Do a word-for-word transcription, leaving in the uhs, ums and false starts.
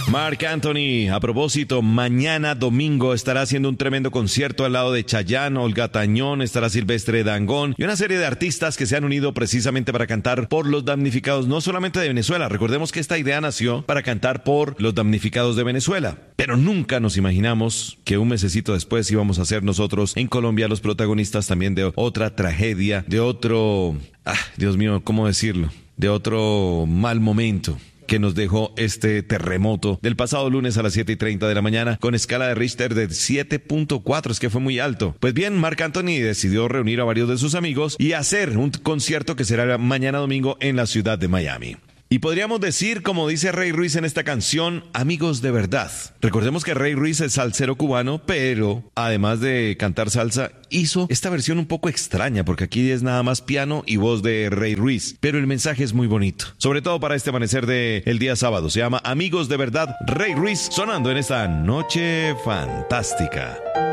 Marc Anthony, a propósito, mañana domingo estará haciendo un tremendo concierto al lado de Chayanne, Olga Tañón, estará Silvestre Dangond y una serie de artistas que se han unido precisamente para cantar por los damnificados, no solamente de Venezuela. Recordemos que esta idea nació para cantar por los damnificados de Venezuela, pero nunca nos imaginamos que un mesecito después íbamos a ser nosotros en Colombia los protagonistas también de otra tragedia, de otro, ah, Dios mío, ¿cómo decirlo? De otro mal momento que nos dejó este terremoto del pasado lunes a las siete y treinta de la mañana con escala de Richter de siete punto cuatro, es que fue muy alto. Pues bien, Marc Anthony decidió reunir a varios de sus amigos y hacer un concierto que será mañana domingo en la ciudad de Miami. Y podríamos decir, como dice Rey Ruiz en esta canción, amigos de verdad. Recordemos que Rey Ruiz es salsero cubano, pero además de cantar salsa, hizo esta versión un poco extraña, porque aquí es nada más piano y voz de Rey Ruiz. Pero el mensaje es muy bonito, sobre todo para este amanecer del día sábado. Se llama Amigos de verdad, Rey Ruiz, sonando en esta noche fantástica.